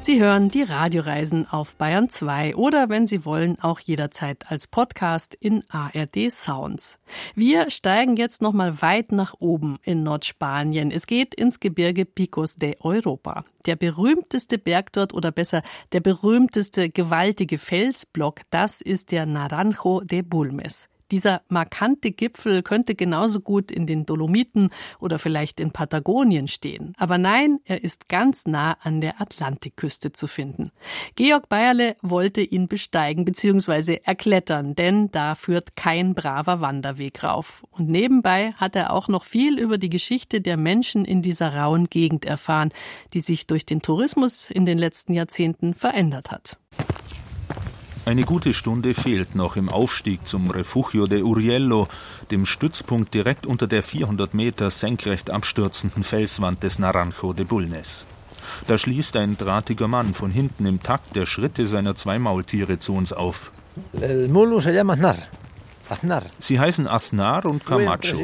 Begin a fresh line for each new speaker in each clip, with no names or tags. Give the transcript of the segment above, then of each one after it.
Sie hören die Radioreisen auf Bayern 2 oder, wenn Sie wollen, auch jederzeit als Podcast in ARD Sounds. Wir steigen jetzt nochmal weit nach oben in Nordspanien. Es geht ins Gebirge Picos de Europa. Der berühmteste Berg dort, oder besser der berühmteste gewaltige Felsblock, das ist der Naranjo de Bulnes. Dieser markante Gipfel könnte genauso gut in den Dolomiten oder vielleicht in Patagonien stehen. Aber nein, er ist ganz nah an der Atlantikküste zu finden. Georg Beierle wollte ihn besteigen bzw. erklettern, denn da führt kein braver Wanderweg rauf. Und nebenbei hat er auch noch viel über die Geschichte der Menschen in dieser rauen Gegend erfahren, die sich durch den Tourismus in den letzten Jahrzehnten verändert hat.
Eine gute Stunde fehlt noch im Aufstieg zum Refugio de Urriello, dem Stützpunkt direkt unter der 400 Meter senkrecht abstürzenden Felswand des Naranjo de Bulnes. Da schließt ein drahtiger Mann von hinten im Takt der Schritte seiner 2 Maultiere zu uns auf.
El mulo se llama Aznar.
Sie heißen Aznar und Camacho.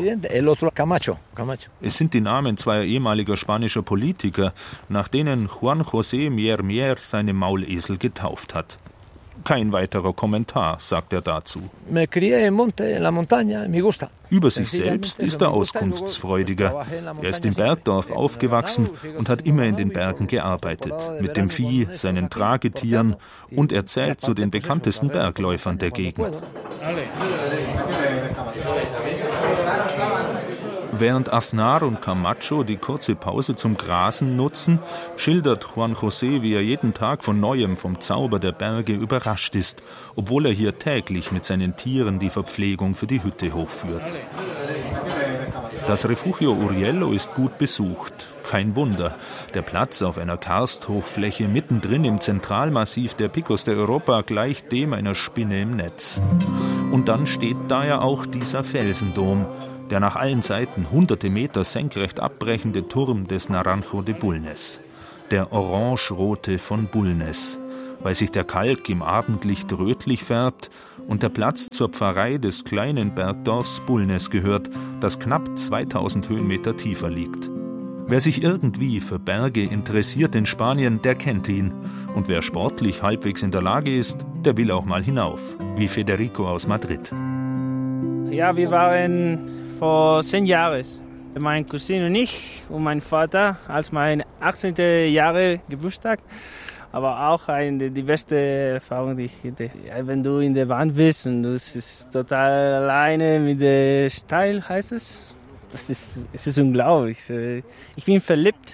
Es sind die Namen 2 ehemaliger spanischer Politiker, nach denen Juan José Mier seine Maulesel getauft hat. Kein weiterer Kommentar, sagt er dazu. Über sich selbst ist er auskunftsfreudiger. Er ist im Bergdorf aufgewachsen und hat immer in den Bergen gearbeitet, mit dem Vieh, seinen Tragetieren, und er zählt zu den bekanntesten Bergläufern der Gegend. Während Aznar und Camacho die kurze Pause zum Grasen nutzen, schildert Juan José, wie er jeden Tag von Neuem vom Zauber der Berge überrascht ist, obwohl er hier täglich mit seinen Tieren die Verpflegung für die Hütte hochführt. Das Refugio Urriello ist gut besucht. Kein Wunder. Der Platz auf einer Karsthochfläche mittendrin im Zentralmassiv der Picos de Europa gleicht dem einer Spinne im Netz. Und dann steht da ja auch dieser Felsendom, der nach allen Seiten hunderte Meter senkrecht abbrechende Turm des Naranjo de Bulnes. Der orange-rote von Bulnes, weil sich der Kalk im Abendlicht rötlich färbt und der Platz zur Pfarrei des kleinen Bergdorfs Bulnes gehört, das knapp 2000 Höhenmeter tiefer liegt. Wer sich irgendwie für Berge interessiert in Spanien, der kennt ihn. Und wer sportlich halbwegs in der Lage ist, der will auch mal hinauf, wie Federico aus Madrid.
Ja, wir waren vor 10 Jahren, mein Cousin und ich und mein Vater, als mein 18. Jahre Geburtstag. Aber auch die beste Erfahrung, die ich hatte. Ja, wenn du in der Wand bist und du bist total alleine mit der Steil, heißt es. Es ist unglaublich. Ich bin verliebt.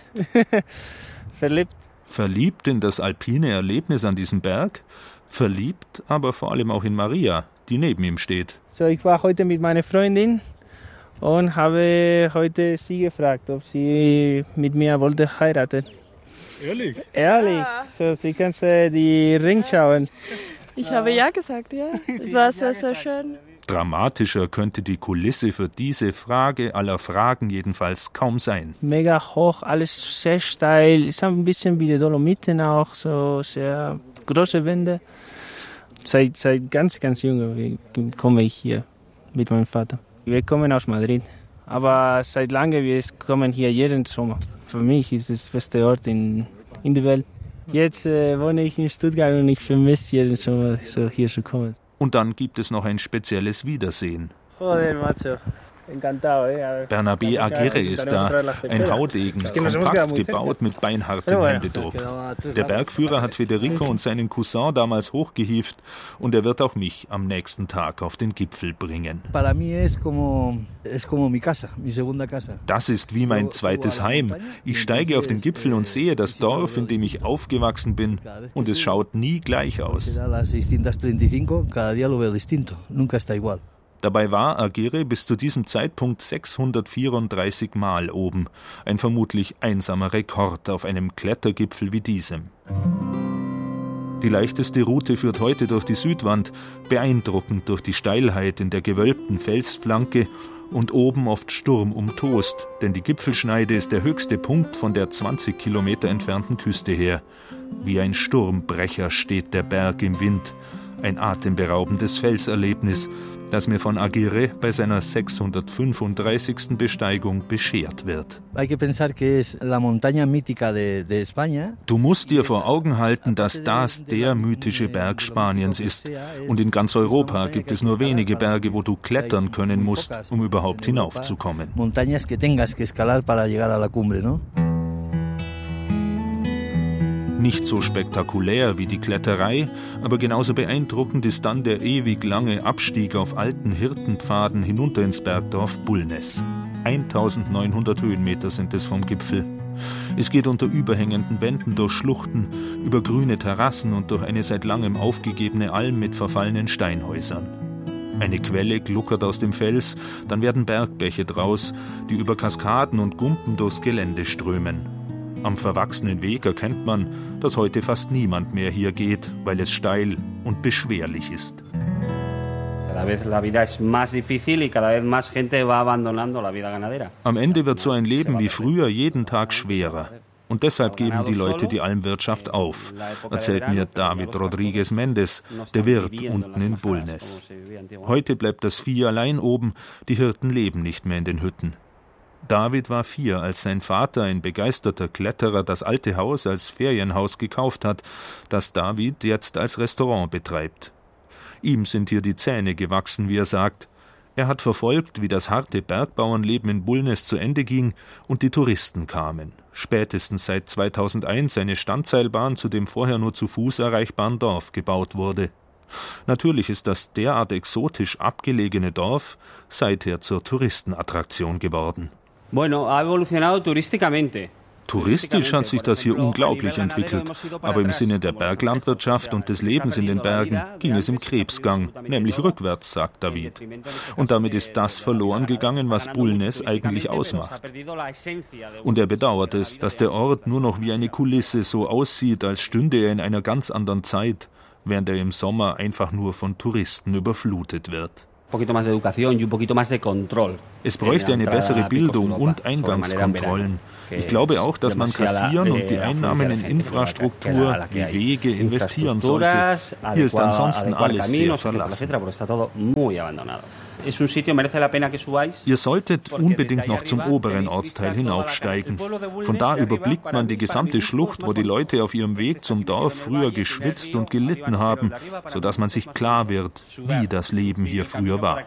Verliebt in das alpine Erlebnis an diesem Berg? Verliebt aber vor allem auch in Maria, die neben ihm steht.
So, ich war heute mit meiner Freundin und habe heute sie gefragt, ob sie mit mir wollte heiraten.
Ehrlich?
Ehrlich. So, sie kann die Ring schauen.
Ich habe ja gesagt, ja. Es war sehr, sehr schön.
Dramatischer könnte die Kulisse für diese Frage aller Fragen jedenfalls kaum sein.
Mega hoch, alles sehr steil. Ist ein bisschen wie die Dolomiten auch, so sehr große Wände. Seit ganz jung komme ich hier mit meinem Vater. Wir kommen aus Madrid, aber seit langem wir kommen hier jeden Sommer. Für mich ist es der beste Ort in der Welt. Jetzt wohne ich in Stuttgart und ich vermisse jeden Sommer so hier zu kommen.
Und dann gibt es noch ein spezielles Wiedersehen.
Joder, macho. Encantado,
Bernabé Aguirre ist da, ein Haudegen, kompakt gebaut mit beinhartem Händedruck. Der Bergführer hat Federico und seinen Cousin damals hochgehievt und er wird auch mich am nächsten Tag auf den Gipfel bringen. Das ist wie mein zweites Heim. Ich steige auf den Gipfel und sehe das Dorf, in dem ich aufgewachsen bin, und es schaut nie gleich aus. Dabei war Aguirre bis zu diesem Zeitpunkt 634 Mal oben, ein vermutlich einsamer Rekord auf einem Klettergipfel wie diesem. Die leichteste Route führt heute durch die Südwand, beeindruckend durch die Steilheit in der gewölbten Felsflanke und oben oft sturmumtost, denn die Gipfelschneide ist der höchste Punkt von der 20 Kilometer entfernten Küste her. Wie ein Sturmbrecher steht der Berg im Wind, ein atemberaubendes Felserlebnis, das mir von Aguirre bei seiner 635. Besteigung beschert wird. Du musst dir vor Augen halten, dass das der mythische Berg Spaniens ist. Und in ganz Europa gibt es nur wenige Berge, wo du klettern können musst, um überhaupt hinaufzukommen. Nicht so spektakulär wie die Kletterei, aber genauso beeindruckend ist dann der ewig lange Abstieg auf alten Hirtenpfaden hinunter ins Bergdorf Bulnes. 1900 Höhenmeter sind es vom Gipfel. Es geht unter überhängenden Wänden durch Schluchten, über grüne Terrassen und durch eine seit langem aufgegebene Alm mit verfallenen Steinhäusern. Eine Quelle gluckert aus dem Fels, dann werden Bergbäche draus, die über Kaskaden und Gumpen durchs Gelände strömen. Am verwachsenen Weg erkennt man, dass heute fast niemand mehr hier geht, weil es steil und beschwerlich ist. Am Ende wird so ein Leben wie früher jeden Tag schwerer. Und deshalb geben die Leute die Almwirtschaft auf, erzählt mir David Rodríguez Méndez, der Wirt unten in Bulnes. Heute bleibt das Vieh allein oben, die Hirten leben nicht mehr in den Hütten. David war 4, als sein Vater, ein begeisterter Kletterer, das alte Haus als Ferienhaus gekauft hat, das David jetzt als Restaurant betreibt. Ihm sind hier die Zähne gewachsen, wie er sagt. Er hat verfolgt, wie das harte Bergbauernleben in Bulnes zu Ende ging und die Touristen kamen. Spätestens seit 2001 eine Standseilbahn zu dem vorher nur zu Fuß erreichbaren Dorf gebaut wurde. Natürlich ist das derart exotisch abgelegene Dorf seither zur Touristenattraktion geworden. Touristisch hat sich das hier unglaublich entwickelt, aber im Sinne der Berglandwirtschaft und des Lebens in den Bergen ging es im Krebsgang, nämlich rückwärts, sagt David. Und damit ist das verloren gegangen, was Bulnes eigentlich ausmacht. Und er bedauert es, dass der Ort nur noch wie eine Kulisse so aussieht, als stünde er in einer ganz anderen Zeit, während er im Sommer einfach nur von Touristen überflutet wird. Es bräuchte eine bessere Bildung und Eingangskontrollen. Ich glaube auch, dass man kassieren und die Einnahmen in Infrastruktur wie Wege investieren sollte. Hier ist ansonsten alles sehr verlassen. Ihr solltet unbedingt noch zum oberen Ortsteil hinaufsteigen. Von da überblickt man die gesamte Schlucht, wo die Leute auf ihrem Weg zum Dorf früher geschwitzt und gelitten haben, sodass man sich klar wird, wie das Leben hier früher war.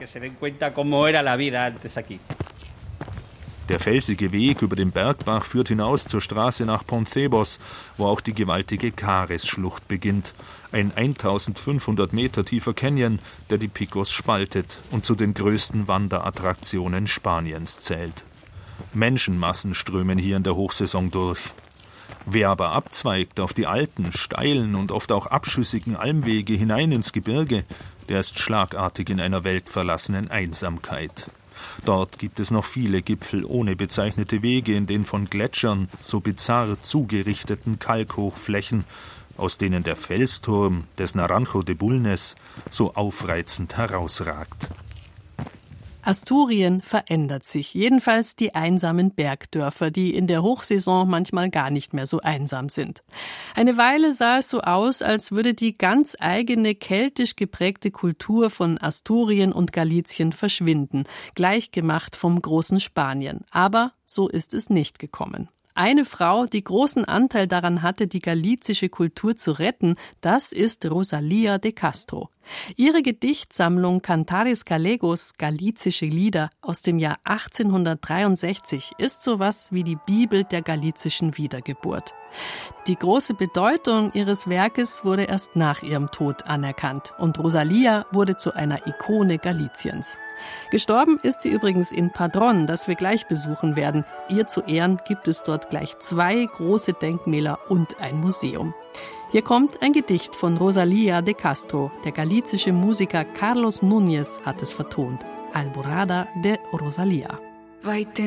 Der felsige Weg über den Bergbach führt hinaus zur Straße nach Pontebos, wo auch die gewaltige Cares-Schlucht beginnt. Ein 1500 Meter tiefer Canyon, der die Picos spaltet und zu den größten Wanderattraktionen Spaniens zählt. Menschenmassen strömen hier in der Hochsaison durch. Wer aber abzweigt auf die alten, steilen und oft auch abschüssigen Almwege hinein ins Gebirge, der ist schlagartig in einer weltverlassenen Einsamkeit. Dort gibt es noch viele Gipfel ohne bezeichnete Wege in den von Gletschern so bizarr zugerichteten Kalkhochflächen, aus denen der Felsturm des Naranjo de Bulnes so aufreizend herausragt.
Asturien verändert sich, jedenfalls die einsamen Bergdörfer, die in der Hochsaison manchmal gar nicht mehr so einsam sind. Eine Weile sah es so aus, als würde die ganz eigene keltisch geprägte Kultur von Asturien und Galizien verschwinden, gleichgemacht vom großen Spanien. Aber so ist es nicht gekommen. Eine Frau, die großen Anteil daran hatte, die galizische Kultur zu retten, das ist Rosalía de Castro. Ihre Gedichtsammlung Cantares Galegos, galizische Lieder aus dem Jahr 1863 ist sowas wie die Bibel der galizischen Wiedergeburt. Die große Bedeutung ihres Werkes wurde erst nach ihrem Tod anerkannt und Rosalía wurde zu einer Ikone Galiciens. Gestorben ist sie übrigens in Padrón, das wir gleich besuchen werden. Ihr zu Ehren gibt es dort gleich 2 große Denkmäler und ein Museum. Hier kommt ein Gedicht von Rosalía de Castro. Der galizische Musiker Carlos Núñez hat es vertont. Alborada de Rosalía.
Vai